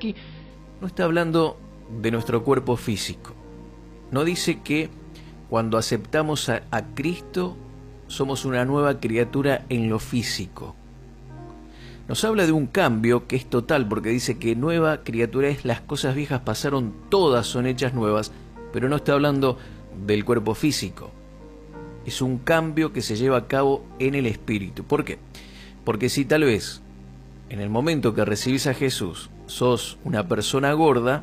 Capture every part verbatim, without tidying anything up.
aquí no está hablando de nuestro cuerpo físico. No dice que cuando aceptamos a, a Cristo somos una nueva criatura en lo físico. Nos habla de un cambio que es total, porque dice que nueva criatura es las cosas viejas pasaron, todas son hechas nuevas, pero no está hablando del cuerpo físico. Es un cambio que se lleva a cabo en el espíritu. ¿Por qué? Porque si tal vez en el momento que recibís a Jesús sos una persona gorda,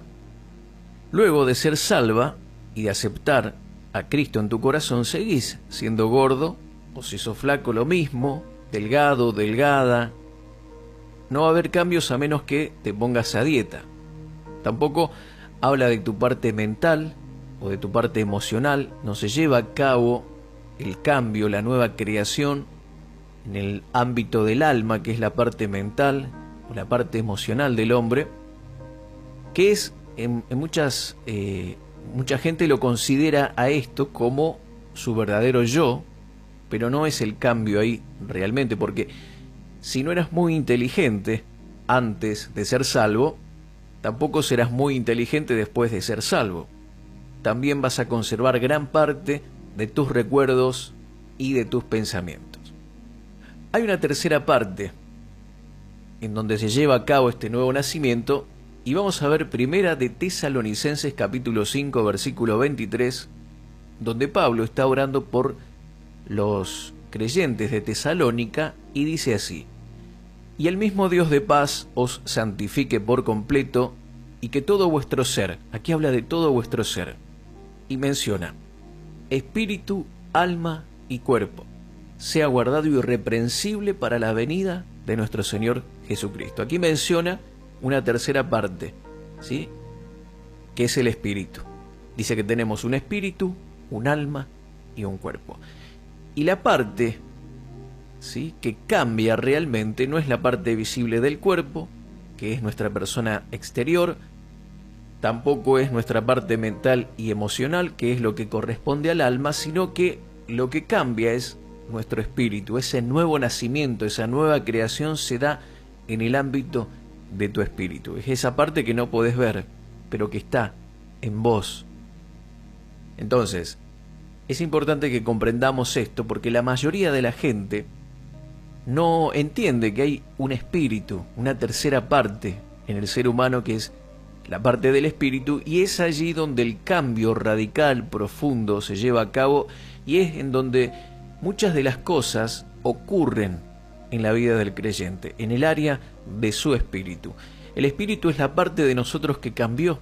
luego de ser salva y de aceptar a Cristo en tu corazón, seguís siendo gordo, o si sos flaco lo mismo, delgado, delgada. No va a haber cambios a menos que te pongas a dieta. Tampoco habla de tu parte mental o de tu parte emocional. No se lleva a cabo el cambio, la nueva creación en el ámbito del alma, que es la parte mental o la parte emocional del hombre, que es, en, en muchas, eh, mucha gente lo considera a esto como su verdadero yo, pero no es el cambio ahí realmente, porque si no eras muy inteligente antes de ser salvo, tampoco serás muy inteligente después de ser salvo. También vas a conservar gran parte de tus recuerdos y de tus pensamientos. Hay una tercera parte en donde se lleva a cabo este nuevo nacimiento, y vamos a ver primera de Tesalonicenses capítulo cinco versículo veintitrés, donde Pablo está orando por los creyentes de Tesalónica y dice así: y el mismo Dios de paz os santifique por completo, y que todo vuestro ser, aquí habla de todo vuestro ser, y menciona espíritu, alma y cuerpo, sea guardado irreprensible para la venida de nuestro Señor Jesucristo. Aquí menciona una tercera parte, ¿sí?, que es el espíritu. Dice que tenemos un espíritu, un alma y un cuerpo. Y la parte, ¿sí?, que cambia realmente no es la parte visible del cuerpo, que es nuestra persona exterior, tampoco es nuestra parte mental y emocional, que es lo que corresponde al alma, sino que lo que cambia es nuestro espíritu. Ese nuevo nacimiento, esa nueva creación se da en el ámbito de tu espíritu. Es esa parte que no podés ver, pero que está en vos. Entonces, es importante que comprendamos esto, porque la mayoría de la gente no entiende que hay un espíritu, una tercera parte en el ser humano, que es la parte del espíritu, y es allí donde el cambio radical, profundo, se lleva a cabo, y es en donde muchas de las cosas ocurren en la vida del creyente, en el área de su espíritu. El espíritu es la parte de nosotros que cambió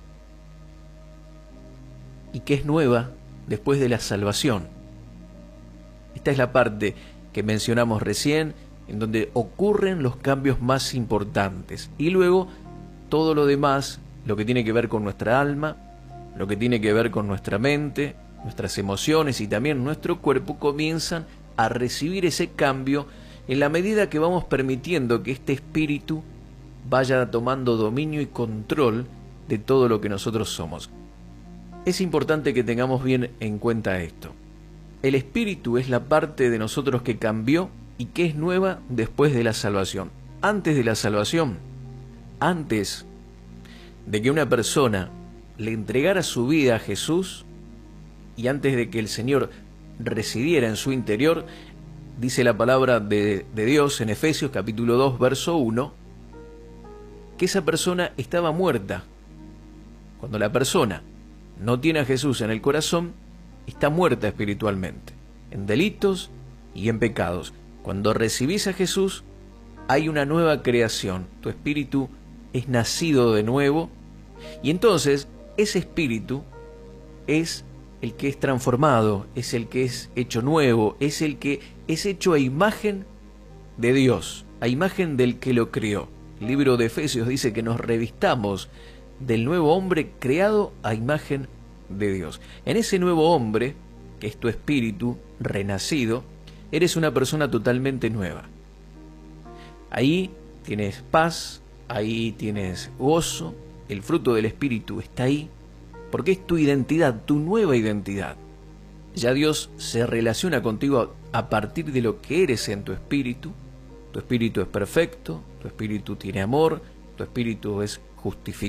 y que es nueva después de la salvación. Esta es la parte que mencionamos recién, en donde ocurren los cambios más importantes. Y luego todo lo demás, lo que tiene que ver con nuestra alma, lo que tiene que ver con nuestra mente, nuestras emociones y también nuestro cuerpo, comienzan a recibir ese cambio en la medida que vamos permitiendo que este espíritu vaya tomando dominio y control de todo lo que nosotros somos. Es importante que tengamos bien en cuenta esto. El espíritu es la parte de nosotros que cambió y que es nueva después de la salvación. Antes de la salvación, antes de que una persona le entregara su vida a Jesús y antes de que el Señor residiera en su interior, dice la palabra de, de Dios en Efesios capítulo dos verso uno, que esa persona estaba muerta. Cuando la persona no tiene a Jesús en el corazón, está muerta espiritualmente, en delitos y en pecados. Cuando recibís a Jesús, hay una nueva creación. Tu espíritu es nacido de nuevo, y entonces ese espíritu es el que es transformado, es el que es hecho nuevo, es el que es hecho a imagen de Dios, a imagen del que lo creó. El libro de Efesios dice que nos revistamos del nuevo hombre creado a imagen de Dios. En ese nuevo hombre, que es tu espíritu renacido, eres una persona totalmente nueva. Ahí tienes paz, ahí tienes gozo, el fruto del espíritu está ahí, porque es tu identidad, tu nueva identidad. Ya Dios se relaciona contigo a partir de lo que eres en tu espíritu. Tu espíritu es perfecto, tu espíritu tiene amor, tu espíritu es justificado.